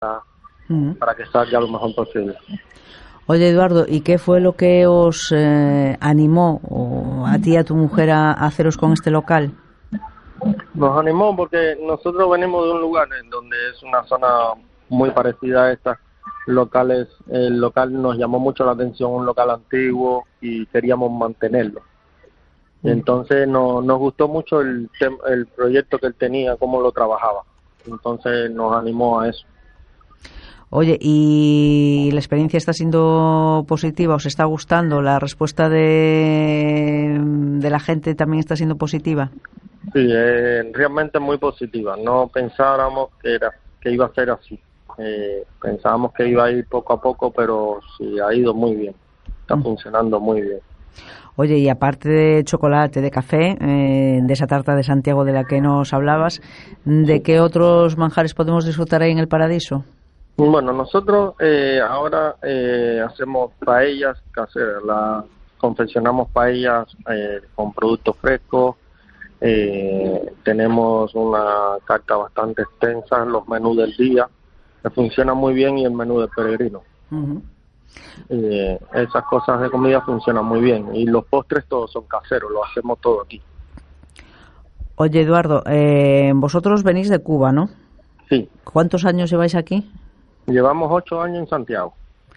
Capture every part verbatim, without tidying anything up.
uh-huh. para que salga lo mejor posible. Oye, Eduardo, ¿y qué fue lo que os eh, animó o a ti y a tu mujer a, a haceros con este local? Nos animó porque nosotros venimos de un lugar en donde es una zona muy parecida a estas locales. El local nos llamó mucho la atención, un local antiguo, y queríamos mantenerlo. Entonces no, nos gustó mucho el, el proyecto que él tenía, cómo lo trabajaba. Entonces nos animó a eso. Oye, ¿y la experiencia está siendo positiva? ¿Os está gustando? ¿La respuesta de, de la gente también está siendo positiva? Sí, eh, realmente muy positiva. No pensábamos que era que iba a ser así. Eh, pensábamos que iba a ir poco a poco, pero sí ha ido muy bien. Está mm. funcionando muy bien. Oye, y aparte de chocolate, de café, eh, de esa tarta de Santiago de la que nos hablabas, ¿de qué otros manjares podemos disfrutar ahí en el Paradiso? Bueno, nosotros eh, ahora eh, hacemos paellas caseras. La, confeccionamos paellas eh, con productos frescos. Eh, tenemos una carta bastante extensa, los menús del día, que funciona muy bien, y el menú del peregrino. Uh-huh. Eh, esas cosas de comida funcionan muy bien, y los postres todos son caseros, lo hacemos todo aquí. Oye, Eduardo, eh, vosotros venís de Cuba, ¿no? Sí. ¿Cuántos años lleváis aquí? Llevamos ocho años en Santiago.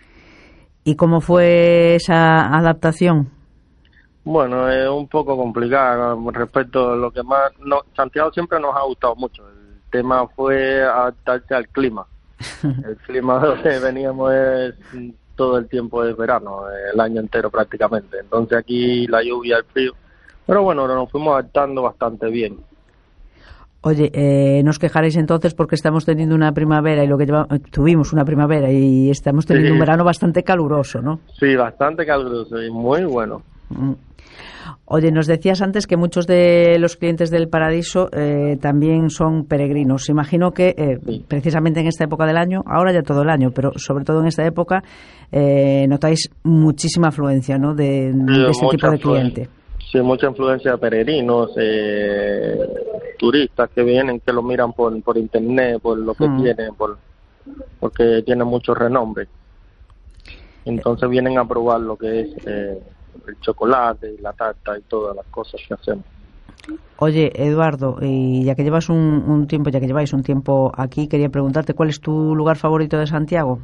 ¿Y cómo fue esa adaptación? Bueno, es un poco complicado respecto a lo que más... No, Santiago siempre nos ha gustado mucho. El tema fue adaptarse al clima. El clima donde veníamos es todo el tiempo de verano, el año entero prácticamente. Entonces aquí la lluvia, el frío. Pero bueno, nos fuimos adaptando bastante bien. Oye, eh, ¿nos quejaréis entonces porque estamos teniendo una primavera y lo que lleva, tuvimos una primavera y estamos teniendo sí. un verano bastante caluroso, ¿no? Sí, bastante caluroso y muy bueno. Mm. Oye, nos decías antes que muchos de los clientes del Paradiso eh, también son peregrinos. Imagino que eh, sí. precisamente en esta época del año, ahora ya todo el año, pero sobre todo en esta época, eh, notáis muchísima afluencia, ¿no? De, sí, de este tipo de cliente. Sí, mucha influencia de peregrinos, eh, turistas que vienen, que lo miran por por internet, por lo que mm. tienen, por porque tienen mucho renombre. Entonces vienen a probar lo que es eh, el chocolate y la tarta y todas las cosas que hacemos. Oye, Eduardo, y ya que llevas un, un tiempo, ya que lleváis un tiempo aquí, quería preguntarte ¿cuál es tu lugar favorito de Santiago?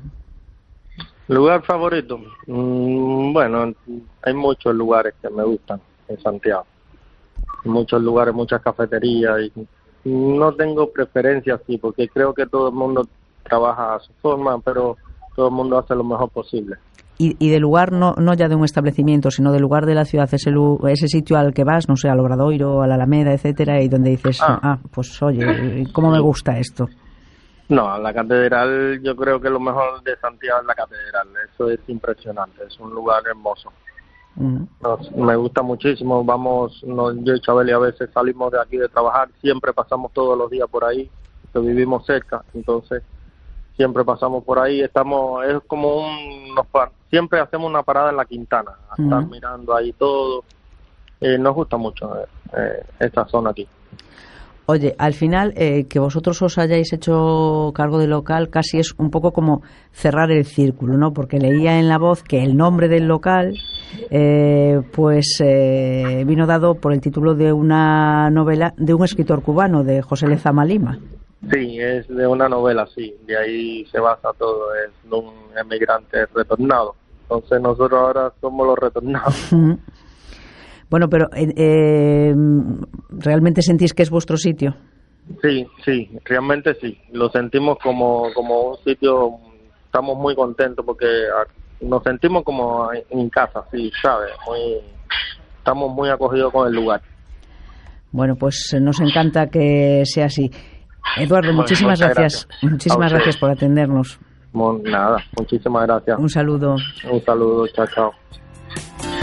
¿Lugar favorito? Mm, bueno, hay muchos lugares que me gustan en Santiago. Hay muchos lugares, muchas cafeterías, y no tengo preferencia así, porque creo que todo el mundo trabaja a su forma, pero todo el mundo hace lo mejor posible. Y, y de lugar, no no ya de un establecimiento, sino del lugar de la ciudad, ese, ese sitio al que vas, no sé, al Obradoiro, a la Alameda, etcétera, y donde dices, ah, ah pues oye, ¿cómo me gusta esto? No, la catedral, yo creo que lo mejor de Santiago es la catedral, eso es impresionante, es un lugar hermoso. Uh-huh. Nos, me gusta muchísimo, vamos, no, yo y Chabeli a veces salimos de aquí de trabajar, siempre pasamos todos los días por ahí, que vivimos cerca, entonces siempre pasamos por ahí, estamos, es como un, nos, siempre hacemos una parada en la Quintana, a uh-huh. estar mirando ahí todo, eh, nos gusta mucho eh, eh, esta zona aquí. Oye, al final, eh, que vosotros os hayáis hecho cargo del local casi es un poco como cerrar el círculo, ¿no? Porque leía en La Voz que el nombre del local eh, pues eh, vino dado por el título de una novela de un escritor cubano, de José Lezama Lima. Sí, es de una novela, sí, de ahí se basa todo, es de un emigrante retornado. Entonces nosotros ahora somos los retornados. Bueno, pero eh, eh, ¿realmente sentís que es vuestro sitio? Sí, sí, realmente sí. Lo sentimos como, como un sitio, estamos muy contentos porque nos sentimos como en casa, sí, ¿sabes? Muy, estamos muy acogidos con el lugar. Bueno, pues nos encanta que sea así. Eduardo, bueno, muchísimas gracias. gracias. Muchísimas gracias por atendernos. Nada, muchísimas gracias. Un saludo. Un saludo, chao, chao.